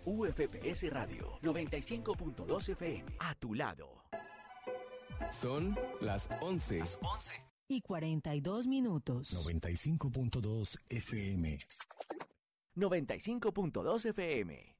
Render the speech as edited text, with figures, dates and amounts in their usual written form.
UFPS Radio 95.2 FM. A tu lado. Son las 11. Y 42 minutos. 95.2 FM. 95.2 FM.